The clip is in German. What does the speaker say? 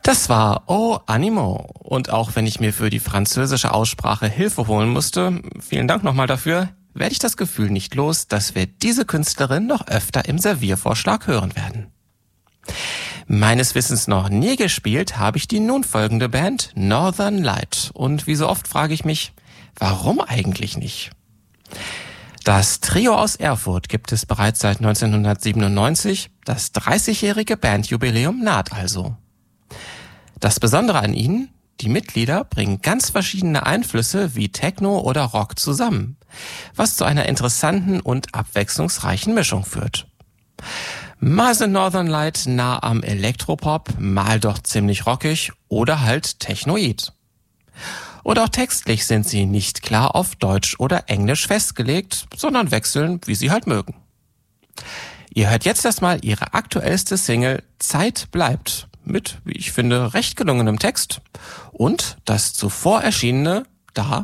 Das war Oh Animo. Und auch wenn ich mir für die französische Aussprache Hilfe holen musste, vielen Dank nochmal dafür, werde ich das Gefühl nicht los, dass wir diese Künstlerin noch öfter im Serviervorschlag hören werden. Meines Wissens noch nie gespielt habe ich die nun folgende Band Northern Light. Und wie so oft frage ich mich, warum eigentlich nicht? Das Trio aus Erfurt gibt es bereits seit 1997, das 30-jährige Bandjubiläum naht also. Das Besondere an ihnen, die Mitglieder bringen ganz verschiedene Einflüsse wie Techno oder Rock zusammen, was zu einer interessanten und abwechslungsreichen Mischung führt. Mal sind Northern Light nah am Elektropop, mal doch ziemlich rockig oder halt technoid. Und auch textlich sind sie nicht klar auf Deutsch oder Englisch festgelegt, sondern wechseln, wie sie halt mögen. Ihr hört jetzt erstmal ihre aktuellste Single Zeit bleibt mit, wie ich finde, recht gelungenem Text und das zuvor erschienene Da